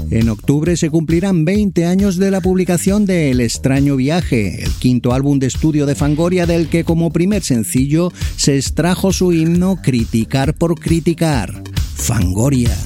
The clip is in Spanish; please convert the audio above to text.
En octubre se cumplirán 20 años de la publicación de El extraño viaje, el quinto álbum de estudio de Fangoria, del que como primer sencillo se extrajo su himno Criticar por criticar. Fangoria.